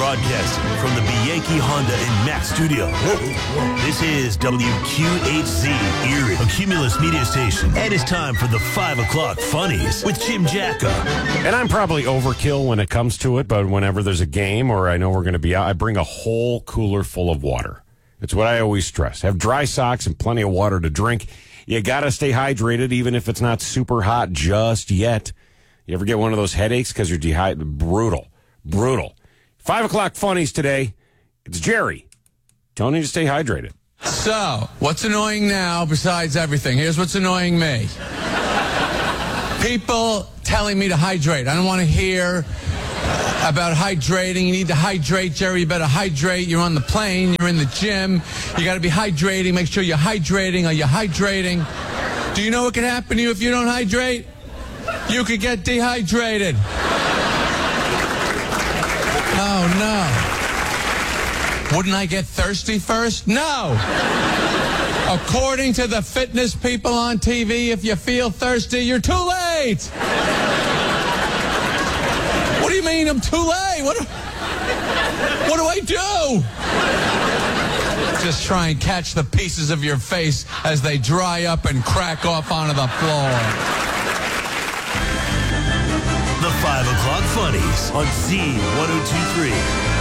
Broadcasting from the Bianchi Honda and Mack studio. This is WQHZ Erie, a Cumulus media station. And it's time for the 5 o'clock funnies with Jim Jacka. And I'm probably overkill when it comes to it, but whenever there's a game or I know we're going to be out, I bring a whole cooler full of water. It's what I always stress. Have dry socks and plenty of water to drink. You got to stay hydrated even if it's not super hot just yet. You ever get one of those headaches because you're dehydrated? Brutal. 5 o'clock funnies today. It's Jerry telling you to stay hydrated. So, what's annoying now besides everything? Here's what's annoying me. People telling me to hydrate. I don't want to hear about hydrating. You need to hydrate, Jerry. You better hydrate. You're on the plane. You're in the gym. You got to be hydrating. Make sure you're hydrating. Are you hydrating? Do you know what could happen to you if you don't hydrate? You could get dehydrated. Oh, no. Wouldn't I get thirsty first? No. According to the fitness people on TV, if you feel thirsty, you're too late. What do you mean I'm too late? What do I do? Just try and catch the pieces of your face as they dry up and crack off onto the floor. The 5 o'clock funnies on Z1023.